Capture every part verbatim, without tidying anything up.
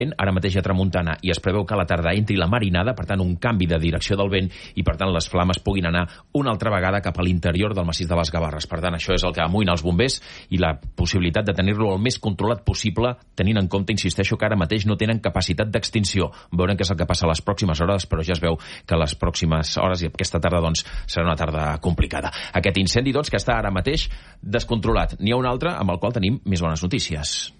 ara mateix a tramuntana, i es preveu que a la tarda entri la marinada, per tant un canvi de direcció del vent, i per tant les flames puguin anar una altra vegada cap a l'interior del massís de les Gavarres. Per tant, això és el que amoïna els bombers i la possibilitat de tenir-lo el més controlat possible, tenint en compte, insisteixo, que ara mateix no tenen capacitat d'extinció. Veurem què és el que passa a les pròximes hores, però ja es veu que les pròximes hores i aquesta tarda doncs, serà una tarda complicada. Aquest incendi doncs, que està ara mateix descontrolat. N'hi ha un altre amb el qual tenim més bones notícies.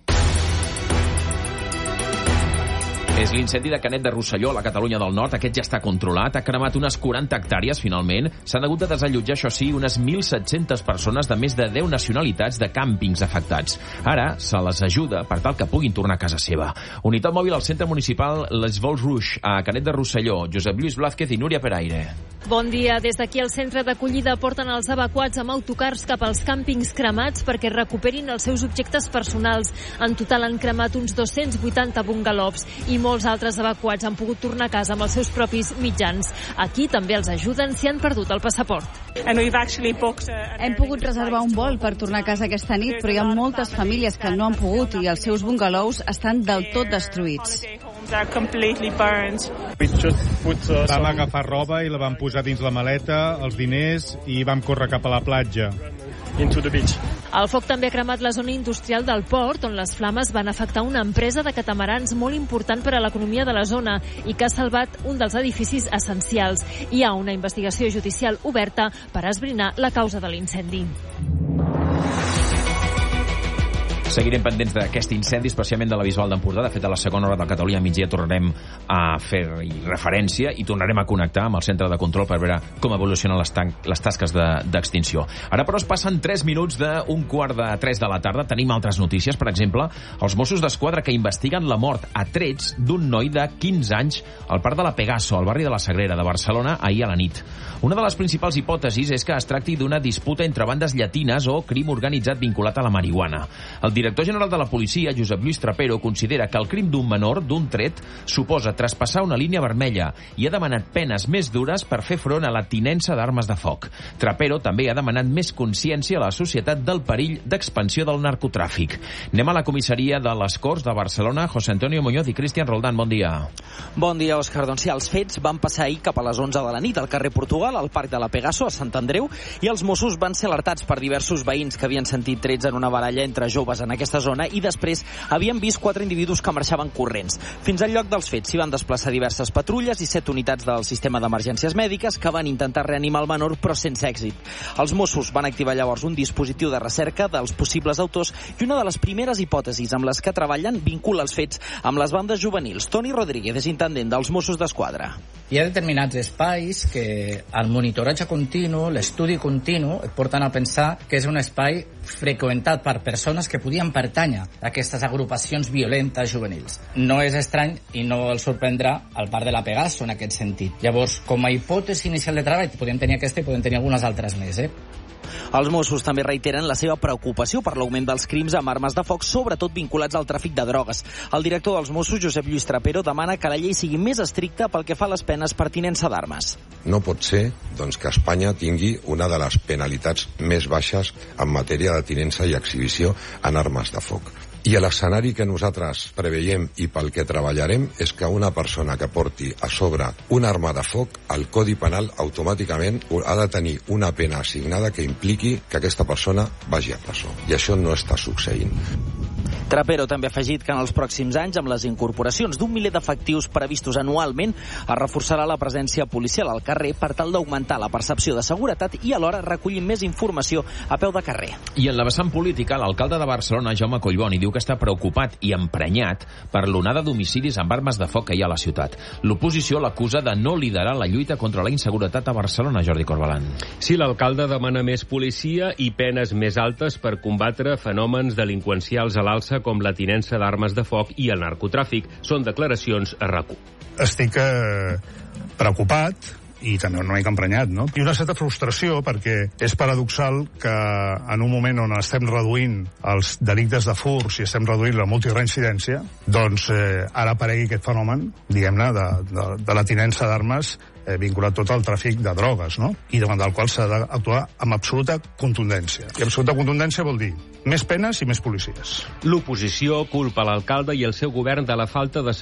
És l'incendi de Canet de Rosselló, a la Catalunya del Nord. Aquest ja està controlat. Ha cremat unes quaranta hectàrees, finalment. S'han hagut de desallotjar, això sí, unes mil set-centes persones de més de deu nacionalitats de càmpings afectats. Ara se les ajuda per tal que puguin tornar a casa seva. Unitat mòbil al centre municipal Les Vols Rouge, a Canet de Rosselló. Josep Lluís Blázquez i Núria Peraire. Bon dia. Des d'aquí al centre d'acollida porten els evacuats amb autocars cap als càmpings cremats perquè recuperin els seus objectes personals. En total han cremat uns dos-cents vuitanta bungalows i molts altres evacuats han pogut tornar a casa amb els seus propis mitjans. Aquí també els ajuden si han perdut el passaport. Hem pogut reservar un vol per tornar a casa aquesta nit, però hi ha moltes famílies que no han pogut i els seus bungalows estan del tot destruïts. Vam agafar roba i la vam posar dins la maleta, els diners, i vam córrer cap a la platja. El foc també ha cremat la zona industrial del port, on les flames van afectar una empresa de catamarans molt important per a l'economia de la zona i que ha salvat un dels edificis essencials. Hi ha una investigació judicial oberta per esbrinar la causa de l'incendi. Seguirem pendents d'aquest incendi, especialment de la Bisbal d'Empordà. De fet, a la segona hora del Catalunya migdia tornarem a fer referència i tornarem a connectar amb el centre de control per veure com evolucionen les, les tasques d'extinció. De, Ara, però, es passen tres minuts d'un quart de tres de la tarda. Tenim altres notícies. Per exemple, els Mossos d'Esquadra que investiguen la mort a trets d'un noi de quinze anys al parc de la Pegaso, al barri de la Sagrera de Barcelona, ahir a la nit. Una de les principals hipòtesis és que es tracti d'una disputa entre bandes llatines o crim organitzat vinculat a la marihuana. El director general de la policia, Josep Lluís Trapero, considera que el crim d'un menor, d'un tret, suposa traspassar una línia vermella i ha demanat penes més dures per fer front a la tinença d'armes de foc. Trapero també ha demanat més consciència a la societat del perill d'expansió del narcotràfic. Anem a la comissaria de les Corts de Barcelona. José Antonio Muñoz i Cristian Roldán, bon dia. Bon dia, Òscar. Doncs sí, els fets van passar ahir cap a les onze de la nit al carrer Portugal, al parc de la Pegaso, a Sant Andreu, i els Mossos van ser alertats per diversos veïns que havien sentit trets en una baralla entre joves en aquesta zona i després havien vist quatre individus que marxaven corrents. Fins al lloc dels fets s'hi van desplaçar diverses patrulles i set unitats del sistema d'emergències mèdiques que van intentar reanimar el menor, però sense èxit. Els Mossos van activar llavors un dispositiu de recerca dels possibles autors i una de les primeres hipòtesis amb les que treballen vincula els fets amb les bandes juvenils. Toni Rodríguez és intendent dels Mossos d'Esquadra. Hi ha determinats espais que el monitoratge continu, l'estudi continu, et porten a pensar que és un espai freqüentat per persones que podien pertànyer a aquestes agrupacions violentes juvenils. No és estrany i no els sorprendrà el parc de la Pegaso en aquest sentit. Llavors, com a hipòtesi inicial de treball, podem tenir aquesta i podem tenir algunes altres més, eh? Els Mossos també reiteren la seva preocupació per l'augment dels crims amb armes de foc, sobretot vinculats al tràfic de drogues. El director dels Mossos, Josep Lluís Trapero, demana que la llei sigui més estricta pel que fa a les penes per tinença d'armes. No pot ser doncs, que Espanya tingui una de les penalitats més baixes en matèria de tinença i exhibició en armes de foc. I l'escenari que nosaltres preveiem i pel que treballarem és que una persona que porti a sobre una arma de foc, el Codi Penal automàticament ha de tenir una pena assignada que impliqui que aquesta persona vagi a presó. I això no està succeint. Trapero també ha afegit que en els pròxims anys, amb les incorporacions d'un miler d'efectius previstos anualment, es reforçarà la presència policial al carrer per tal d'augmentar la percepció de seguretat i alhora recollir més informació a peu de carrer. I en la vessant política, l'alcalde de Barcelona, Jaume Collboni, diu que està preocupat i emprenyat per l'onada d'homicidis amb armes de foc que hi ha a la ciutat. L'oposició l'acusa de no liderar la lluita contra la inseguretat a Barcelona, Jordi Corbalan. Sí, l'alcalde demana més policia i penes més altes per combatre fenòmens delinqüencials a l'alça com la tinença d'armes de foc i el narcotràfic. Són declaracions a RAC u. Estic eh, preocupat i també una mica emprenyat, no? I una certa frustració perquè és paradoxal que en un moment on estem reduint els delictes de furs i estem reduint la multireincidència, doncs eh, ara aparegui aquest fenomen, diguem-ne, de, de, de la tinença d'armes eh, vinculat tot al tràfic de drogues, no? I davant del qual s'ha d'actuar amb absoluta contundència. I absoluta contundència vol dir més penes i més policies. L'oposició culpa l'alcalde i el seu govern de la falta de